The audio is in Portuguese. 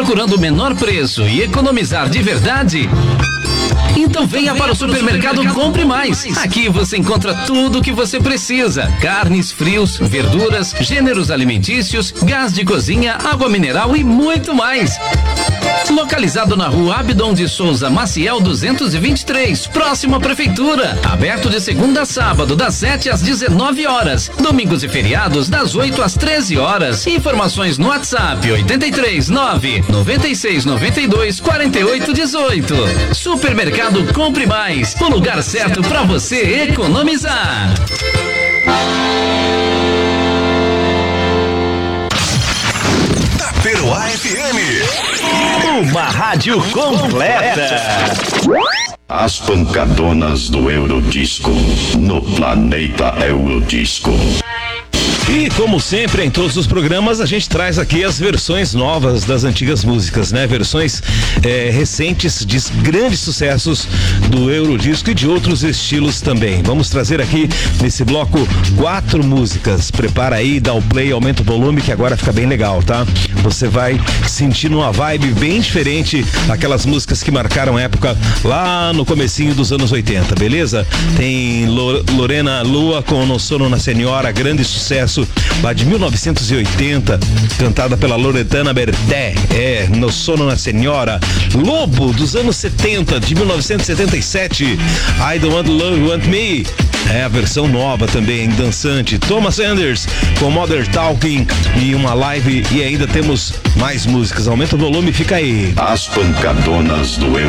procurando o menor preço e economizar de verdade? Então venha para o Supermercado Compre Mais. Aqui você encontra tudo o que você precisa: carnes, frios, verduras, gêneros alimentícios, gás de cozinha, água mineral e muito mais. Localizado na Rua Abdon de Souza Maciel 223, próximo à Prefeitura. Aberto de segunda a sábado, das 7 às 19 horas. Domingos e feriados, das 8 às 13 horas. Informações no WhatsApp 83 9 96 92 48 18. Supermercado Compre Mais, o lugar certo para você economizar. Taperoá FM, uma rádio completa. As pancadonas do Eurodisco no planeta Eurodisco. E como sempre, em todos os programas, a gente traz aqui as versões novas das antigas músicas, né? Versões recentes de grandes sucessos do Eurodisco e de outros estilos também. Vamos trazer aqui nesse bloco 4 músicas. Prepara aí, dá o play, aumenta o volume que agora fica bem legal, tá? Você vai sentindo uma vibe bem diferente daquelas músicas que marcaram época lá no comecinho dos anos 80, beleza? Tem Lorena Lua com No Sono na Senhora, grande sucesso lá de 1980, cantada pela Loredana Berté, No Sono na Senhora. Lobo, dos anos 70, de 1977, I Don't Want Love, Want Me, a versão nova também, dançante. Thomas Anders com Mother Talking e uma live, e ainda temos mais músicas. Aumenta o volume, fica aí. As pancadonas do